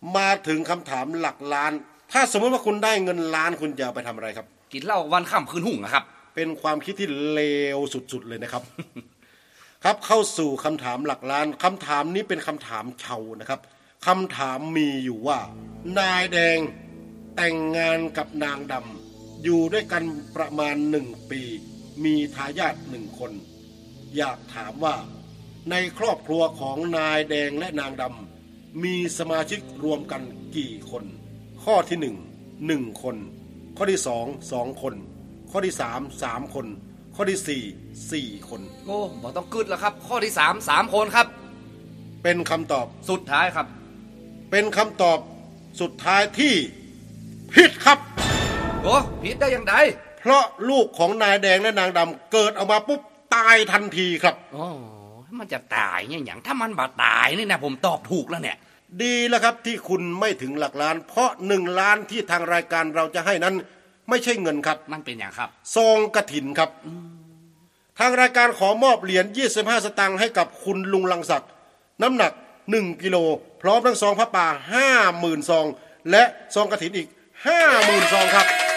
มาถึงคำถามหลักล้าน ถ้าสมมติว่าคุณได้เงินล้านคุณจะเอาไปทำอะไรครับกินเหล้าวันค่ำคืนหุ่งอะครับเป็นความคิดที่เลวสุดๆเลยนะครับ ครับเข้าสู่คำถามหลักล้านคำถามนี้เป็นคำถามเชานะครับคำถามมีอยู่ว่านายแดงแต่งงานกับนางดำอยู่ด้วยกันประมาณ1 ปีมีทายาท1 คนอยากถามว่าในครอบครัวของนายแดงและนางดำมีสมาชิกรวมกันกี่คนข้อที่1 คนข้อที่2 คนข้อที่3 คนข้อที่4 คนโอ้บอกต้องกึดแล้วครับข้อที่3 คนครับเป็นคำตอบสุดท้ายครับเป็นคำตอบสุดท้ายที่ผิดครับโอ้ผิดได้ยังไงเพราะลูกของนายแดงและนางดำเกิดออกมาปุ๊บตายทันทีครับโอ้มันจะตายเนี่ยอย่างถ้ามันบ่ตายนี่นะผมตอบถูกแล้วเนี่ยดีแล้วครับที่คุณไม่ถึงหลักล้านเพราะ1 ล้านที่ทางรายการเราจะให้นั้นไม่ใช่เงินครับมันเป็นอย่างครับซองกฐินครับทางรายการขอมอบเหรียญ25 สตางค์ให้กับคุณลุงลังศักดิ์น้ำหนัก1 กิโลพร้อมทั้งซองพระป่า 50,000 ซองและซองกฐินอีก 50,000 ซองครับ